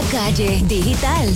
Calle Digital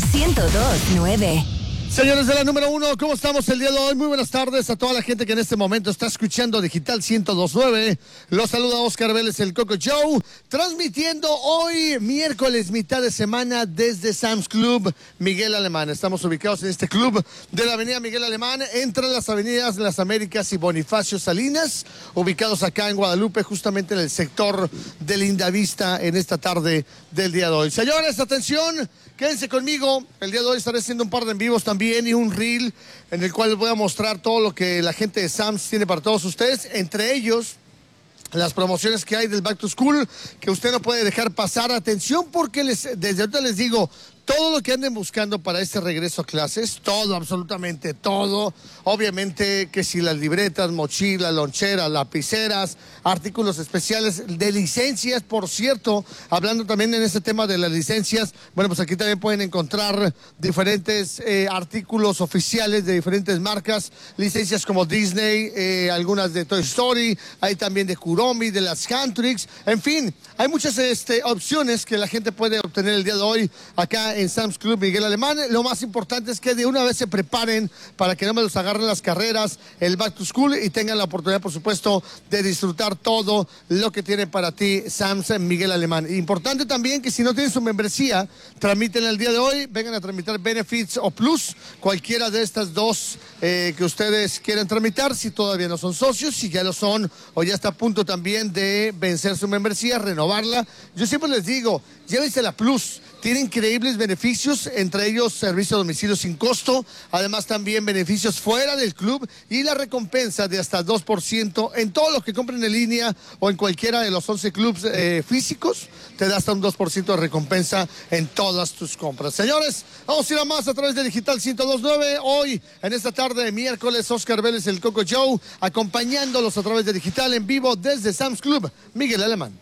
102.9. Señores de la número 1, ¿cómo estamos el día de hoy? Muy buenas tardes a toda la gente que en este momento está escuchando Digital 102.9. Los saluda Oscar Vélez, el Coco Show, transmitiendo hoy, miércoles, mitad de semana, desde Sam's Club Miguel Alemán. Estamos ubicados en este club de la avenida Miguel Alemán, entre las avenidas Las Américas y Bonifacio Salinas, ubicados acá en Guadalupe, justamente en el sector de Lindavista, en esta tarde del día de hoy. Señores, atención, quédense conmigo. El día de hoy estaré haciendo un par de en vivos también y un reel en el cual les voy a mostrar todo lo que la gente de Sam's tiene para todos ustedes, entre ellos las promociones que hay del Back to School, que usted no puede dejar pasar. Atención, porque desde ahorita les digo, todo lo que anden buscando para este regreso a clases, todo, absolutamente todo. Obviamente que si las libretas, mochilas, loncheras, lapiceras, artículos especiales de licencias, por cierto, hablando también en este tema de las licencias, bueno, pues aquí también pueden encontrar diferentes artículos oficiales de diferentes marcas, licencias como Disney, algunas de Toy Story, hay también de Kuromi, de las Handtricks, en fin, hay muchas opciones que la gente puede obtener el día de hoy acá en Sam's Club Miguel Alemán. Lo más importante es que de una vez se preparen para que no me los agarren las carreras, el Back to School, y tengan la oportunidad, por supuesto, de disfrutar todo lo que tiene para ti Sam's Miguel Alemán. Importante también que si no tienen su membresía, tramiten el día de hoy, vengan a tramitar Benefits o Plus, cualquiera de estas dos que ustedes quieran tramitar, si todavía no son socios, si ya lo son o ya está a punto también de vencer su membresía, renovarla. Yo siempre les digo, llévense la Plus. Tiene increíbles beneficios, entre ellos servicio a domicilio sin costo, además también beneficios fuera del club y la recompensa de hasta 2% en todo lo que compren en línea o en cualquiera de los 11 clubs físicos, te da hasta un 2% de recompensa en todas tus compras. Señores, vamos a ir a más a través de Digital 102.9, hoy en esta tarde de miércoles, Oscar Vélez, el Coco Show, acompañándolos a través de Digital en vivo desde Sam's Club Miguel Alemán.